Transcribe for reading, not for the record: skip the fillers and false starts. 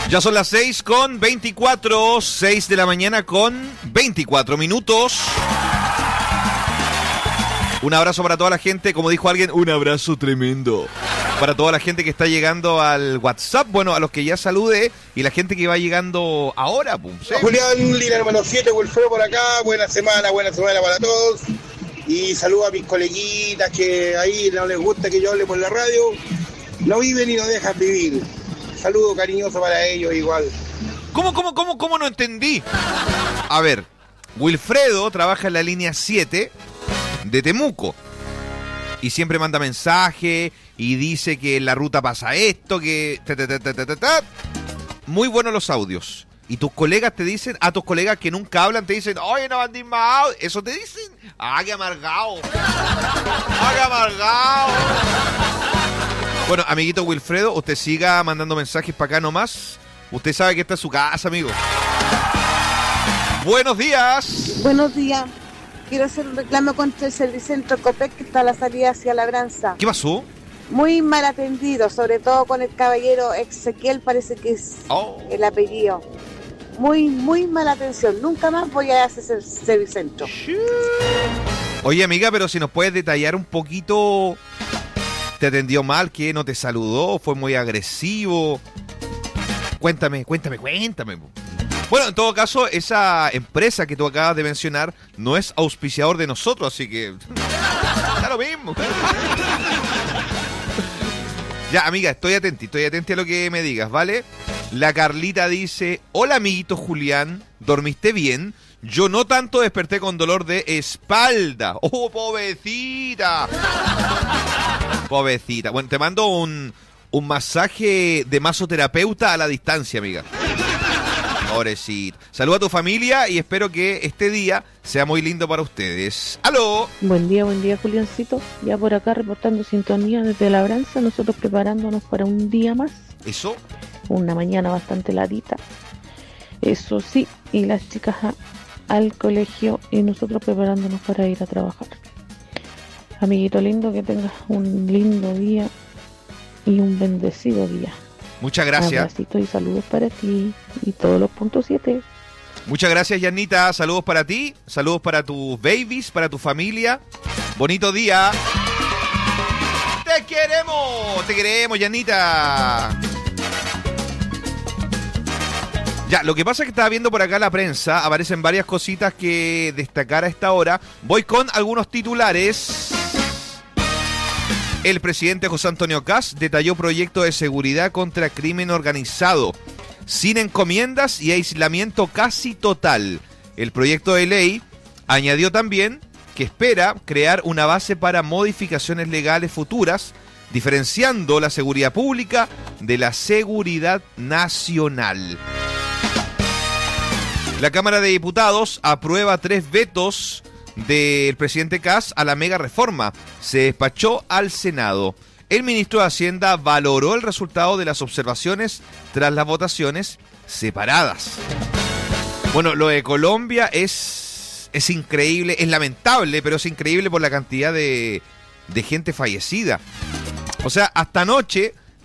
Ya son las 6:24, 6 de la mañana con 24 minutos. Un abrazo para toda la gente, como dijo alguien, un abrazo tremendo. Para toda la gente que está llegando al WhatsApp, bueno, a los que ya saludé y la gente que va llegando ahora. Pum, ¿sí? Julián, Lina hermano 7, Wilfredo por acá, buena semana para todos. Y saludo a mis coleguitas que ahí no les gusta que yo hable por la radio. No viven y no dejan vivir. Saludo cariñoso para ellos igual. ¿Cómo no entendí? A ver, Wilfredo trabaja en la línea 7 de Temuco. Y siempre manda mensaje y dice que en la ruta pasa esto, que... Muy buenos los audios. Y tus colegas te dicen, a tus colegas que nunca hablan, te dicen, oye, no mandís más audio. ¿Eso te dicen? ¡Ah, qué amargado! ¡Ah, qué amargado! Bueno, amiguito Wilfredo, usted siga mandando mensajes para acá nomás. Usted sabe que esta es su casa, amigo. Buenos días. Buenos días. Quiero hacer un reclamo contra el Servicentro Copec que está a la salida hacia Labranza. ¿Qué pasó? Muy mal atendido, sobre todo con el caballero Ezequiel, parece que es el apellido. Muy mala atención. Nunca más voy a hacer ese Servicentro. Oye, amiga, pero si nos puedes detallar un poquito... ¿Te atendió mal? ¿Qué? ¿No te saludó? ¿Fue muy agresivo? Cuéntame. Bueno, en todo caso, esa empresa que tú acabas de mencionar no es auspiciador de nosotros, así que... da lo mismo. Ya, amiga, estoy atento a lo que me digas, ¿vale? La Carlita dice, hola, amiguito Julián, ¿dormiste bien? Yo no tanto, desperté con dolor de espalda. ¡Oh, pobrecita! Pobrecita. Bueno, te mando un masaje de masoterapeuta a la distancia, amiga. Pobrecita. Saluda a tu familia y espero que este día sea muy lindo para ustedes. ¡Aló! Buen día, Juliancito. Ya por acá reportando sintonía desde Labranza, nosotros preparándonos para un día más. ¿Eso? Una mañana bastante larita. Eso sí, y las chicas al colegio y nosotros preparándonos para ir a trabajar. Amiguito lindo, que tengas un lindo día y un bendecido día. Muchas gracias. Abracito y saludos para ti y todos los puntos 7. Muchas gracias, Yanita. Saludos para ti, saludos para tus babies, para tu familia. Bonito día. Te queremos, Yanita. Ya, lo que pasa es que estaba viendo por acá la prensa, aparecen varias cositas que destacar a esta hora. Voy con algunos titulares. El presidente José Antonio Kast detalló proyecto de seguridad contra crimen organizado, sin encomiendas y aislamiento casi total. El proyecto de ley añadió también que espera crear una base para modificaciones legales futuras, diferenciando la seguridad pública de la seguridad nacional. La Cámara de Diputados aprueba 3 vetos del presidente Kast a la mega reforma. Se despachó al Senado. El ministro de Hacienda valoró el resultado de las observaciones tras las votaciones separadas. Bueno, lo de Colombia es increíble, es lamentable, pero es increíble por la cantidad de gente fallecida. O sea, hasta anoche